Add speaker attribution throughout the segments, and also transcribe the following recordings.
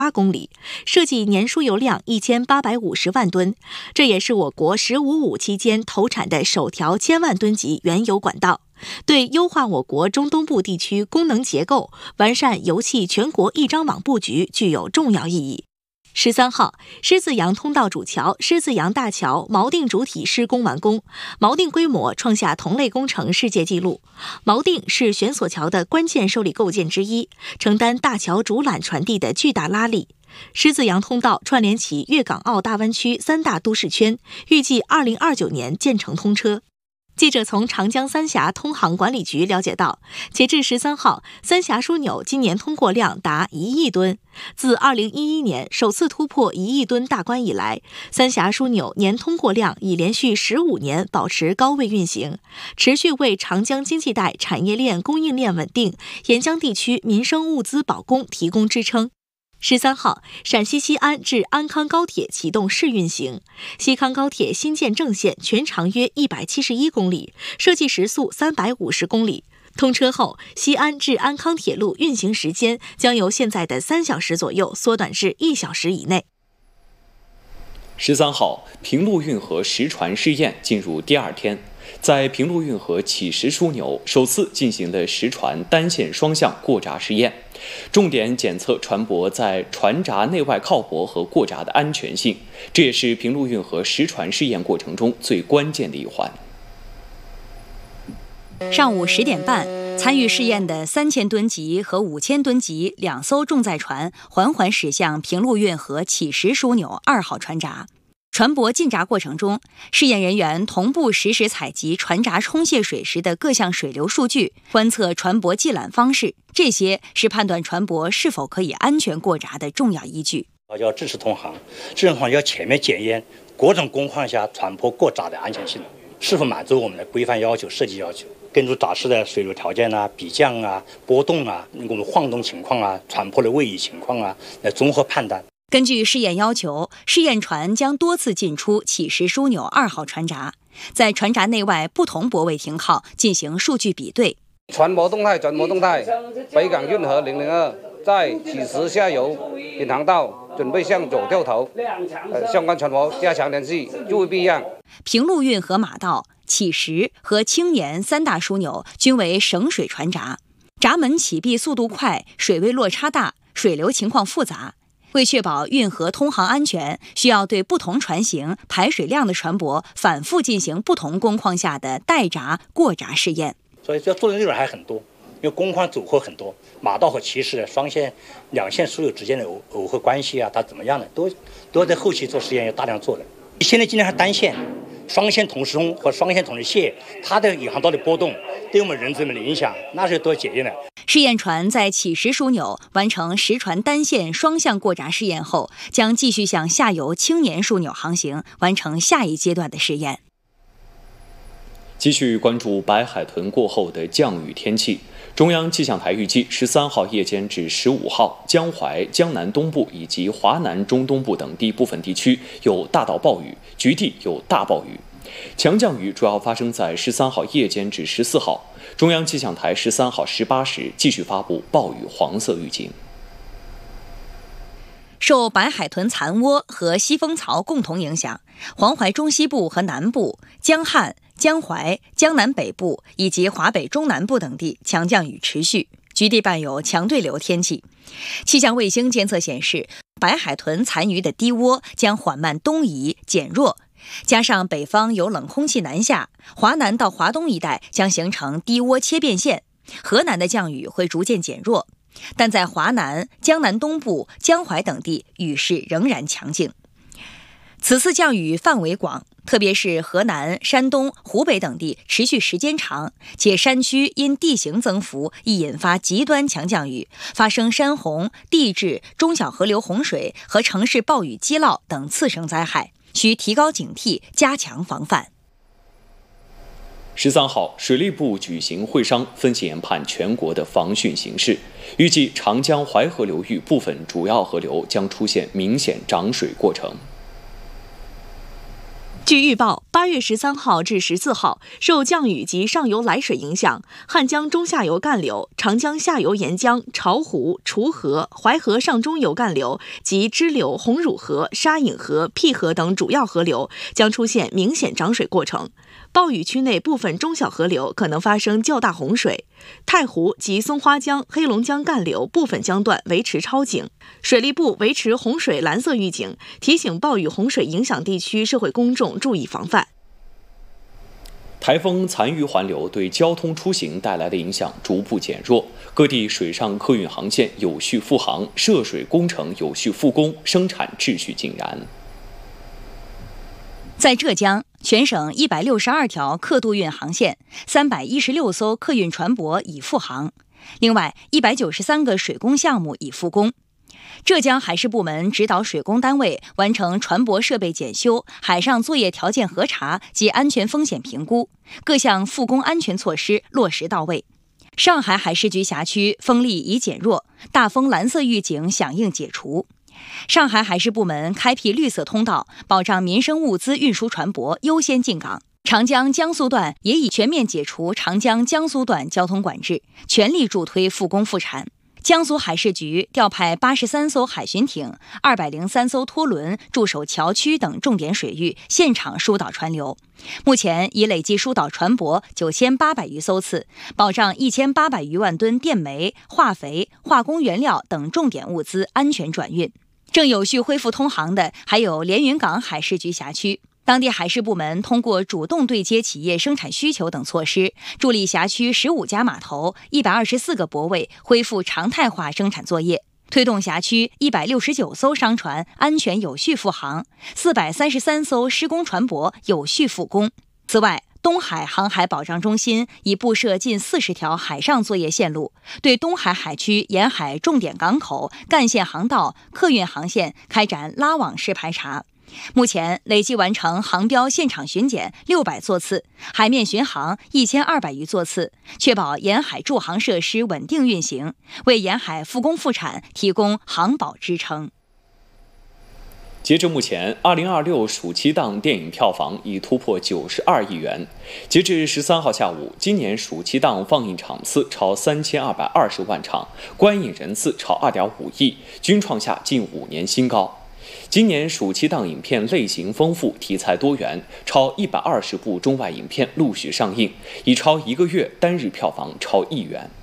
Speaker 1: 公里，设计年输油量1850万吨，这也是我国“15+5”期间投产的首条1000万吨级原油管道，对优化我国中东部地区功能结构、完善油气全国一张网布局具有重要意义。13号，狮子洋通道主桥狮子洋大桥锚定主体施工完工，锚定规模创下同类工程世界纪录。锚定是悬索桥的关键受力构件之一，承担大桥主缆传递的巨大拉力。狮子洋通道串联起粤港澳大湾区3大都市圈，预计2029年建成通车。记者从长江三峡通航管理局了解到，截至13号，三峡枢纽今年通过量达1亿吨。自2011年首次突破1亿吨大关以来，三峡枢纽年通过量已连续15年保持高位运行，持续为长江经济带产业链供应链稳定、沿江地区民生物资保供提供支撑。13号，陕西西安至安康高铁启动试运行。西康高铁新建正线全长约171公里，设计时速350公里。通车后，西安至安康铁路运行时间将由现在的3小时左右缩短至1小时以内。
Speaker 2: 13号，平陆运河实船试验进入第2天。在平陆运河启石枢纽首次进行的实船单线双向过闸试验，重点检测船舶在船闸内外靠泊和过闸的安全性，这也是平陆运河实船试验过程中最关键的一环。
Speaker 3: 上午10点半，参与试验的3000吨级和5000吨级2艘重载船缓缓驶向平陆运河启石枢纽2号船闸。船舶进闸过程中，试验人员同步实时采集船闸冲卸水时的各项水流数据，观测船舶系缆方式，这些是判断船舶是否可以安全过闸的重要依据。
Speaker 4: 要支持通航，支持通航要全面检验各种工况下船舶过闸的安全性，是否满足我们的规范要求、设计要求。根据闸室的水流条件啊、比降啊、波动啊、我们晃动情况啊、船舶的位移情况啊，来综合判断。
Speaker 3: 根据试验要求，试验船将多次进出启石枢纽2号船闸，在船闸内外不同泊位停靠进行数据比对。
Speaker 5: 船舶动态，北港运河002在启石下游引航道准备向左掉头，相关船舶加强联系，注意避让。
Speaker 3: 平陆运河马道、启石和青年3大枢纽均为省水船闸，闸门启闭速度快，水位落差大，水流情况复杂。为确保运河通航安全，需要对不同船型、排水量的船舶反复进行不同工况下的待闸、过闸试验。
Speaker 4: 所以要做的内容还很多，因为工况组合很多，马道和启石的双线、两线枢纽之间的耦合关系啊，它怎么样的，都要在后期做实验要大量做的。现在尽量是单线、双线同时通和双线同时卸，它的引航道的波动对我们人质们的影响，那是都要检验的。
Speaker 3: 试验船在启石枢纽完成实船单线双向过闸试验后，将继续向下游青年枢纽航行，完成下一阶段的试验。
Speaker 2: 继续关注白海豚过后的降雨天气。中央气象台预计13号夜间至15号，江淮、江南东部以及华南中东部等地部分地区有大到暴雨，局地有大暴雨。强降雨主要发生在13号夜间至14号。中央气象台13号18时继续发布暴雨黄色预警。
Speaker 3: 受白海豚残涡和西风槽共同影响，黄淮中西部和南部、江汉、江淮、江南北部以及华北中南部等地强降雨持续，局地伴有强对流天气。气象卫星监测显示，白海豚残余的低涡将缓慢东移减弱，加上北方有冷空气南下，华南到华东一带将形成低涡切变线，河南的降雨会逐渐减弱，但在华南、江南东部、江淮等地雨势仍然强劲。此次降雨范围广，特别是河南、山东、湖北等地持续时间长，且山区因地形增幅易引发极端强降雨，发生山洪、地质、中小河流洪水和城市暴雨积涝等次生灾害，需提高警惕，加强防范。
Speaker 2: 13号，水利部举行会商，分析研判全国的防汛形势。预计长江淮河流域部分主要河流将出现明显涨水过程。
Speaker 1: 据预报，8月13号至14号，受降雨及上游来水影响，汉江中下游干流、长江下游沿江、巢湖、滁河、淮河上中游干流及支流红乳河、沙隐河、辟河等主要河流将出现明显涨水过程。暴雨区内部分中小河流可能发生较大洪水，太湖及松花江、黑龙江干流部分江段维持超警。水利部维持洪水蓝色预警，提醒暴雨洪水影响地区社会公众注意防范。
Speaker 2: 台风残余环流对交通出行带来的影响逐步减弱，各地水上客运航线有序复航，涉水工程有序复工，生产秩序井然。
Speaker 3: 在浙江，全省162条客渡运航线、316艘客运船舶已复航，另外193个水工项目已复工。浙江海事部门指导水工单位完成船舶设备检修、海上作业条件核查及安全风险评估，各项复工安全措施落实到位。上海海事局辖区风力已减弱，大风蓝色预警响应解除。上海海事部门开辟绿色通道，保障民生物资运输船舶优先进港。长江江苏段也已全面解除长江江苏段交通管制，全力助推复工复产。江苏海事局调派83艘海巡艇、203艘拖轮驻守桥区等重点水域，现场疏导船流。目前已累计疏导船舶9800余艘次，保障1800余万吨电煤、化肥、化工原料等重点物资安全转运。正有序恢复通航的还有连云港海事局辖区。当地海事部门通过主动对接企业生产需求等措施，助力辖区15家码头、124个泊位恢复常态化生产作业，推动辖区169艘商船安全有序复航，433艘施工船舶有序复工。此外，东海航海保障中心已布设近40条海上作业线路，对东海海区沿海重点港口、干线航道、客运航线开展拉网式排查。目前累计完成航标现场巡检600座次，海面巡航1200余座次，确保沿海驻航设施稳定运行，为沿海复工复产提供航保支撑。
Speaker 2: 截至目前，2026暑期档电影票房已突破92亿元。截至13号下午，今年暑期档放映场次超3220万场，观影人次超2.5亿，均创下近5年新高。今年暑期档影片类型丰富，题材多元，超120部中外影片陆续上映，已超1个月单日票房超1亿元。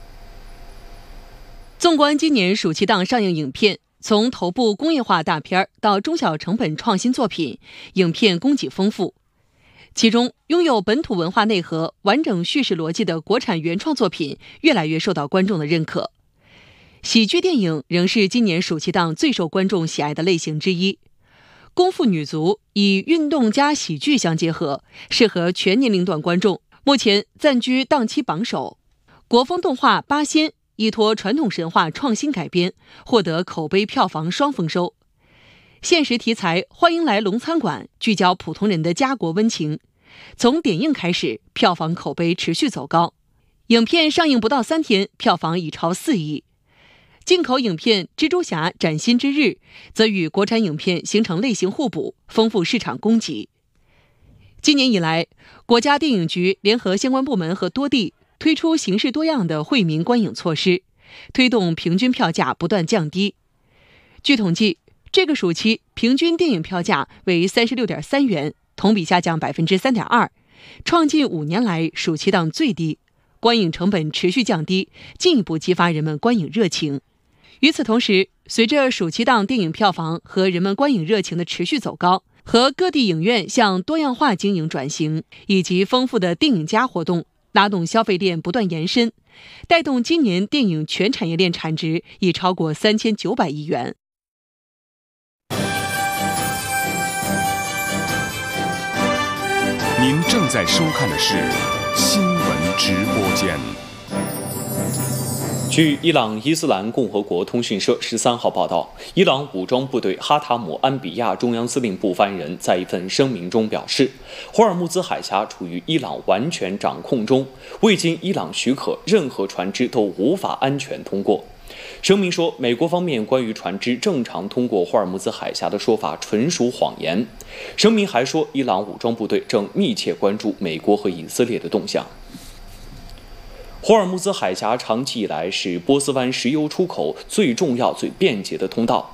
Speaker 6: 纵观今年暑期档上映影片，从头部工业化大片到中小成本创新作品，影片供给丰富。其中，拥有本土文化内核、完整叙事逻辑的国产原创作品越来越受到观众的认可。喜剧电影仍是今年暑期档最受观众喜爱的类型之一。功夫女足以运动加喜剧相结合，适合全年龄段观众，目前暂居档期榜首。国风动画《八仙》依托传统神话创新改编，获得口碑票房双丰收。现实题材《欢迎来龙餐馆》聚焦普通人的家国温情，从点映开始，票房口碑持续走高。影片上映不到3天，票房已超4亿。进口影片《蜘蛛侠：崭新之日》则与国产影片形成类型互补，丰富市场供给。今年以来，国家电影局联合相关部门和多地推出形式多样的惠民观影措施，推动平均票价不断降低。据统计，这个暑期平均电影票价为36.3元，同比下降3.2%，创近5年来暑期档最低。观影成本持续降低，进一步激发人们观影热情。与此同时，随着暑期档电影票房和人们观影热情的持续走高，和各地影院向多样化经营转型，以及丰富的电影加活动，拉动消费链不断延伸，带动今年电影全产业链产值已超过3900亿元。
Speaker 7: 您正在收看的是新闻直播间。
Speaker 2: 据伊朗伊斯兰共和国通讯社13号报道，伊朗武装部队哈塔姆安比亚中央司令部发言人在一份声明中表示，霍尔木兹海峡处于伊朗完全掌控中，未经伊朗许可，任何船只都无法安全通过。 声明说，美国方面关于船只正常通过霍尔木兹海峡的说法纯属谎言。声明还说，伊朗武装部队正密切关注美国和以色列的动向。霍尔木兹海峡长期以来是波斯湾石油出口最重要、最便捷的通道。